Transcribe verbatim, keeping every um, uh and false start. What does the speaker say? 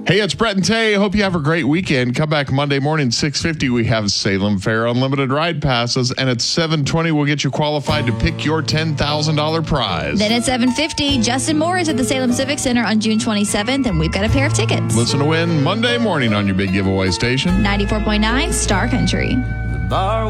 Hey, it's Brett and Tay. Hope you have a great weekend. Come back Monday morning, six fifty. We have Salem Fair Unlimited Ride Passes. And at seven twenty, we'll get you qualified to pick your ten thousand dollars prize. Then at seven fifty, Justin Moore is at the Salem Civic Center on June twenty-seventh, and we've got a pair of tickets. Listen to win Monday morning on your big giveaway station. ninety-four point nine Star Country. The bar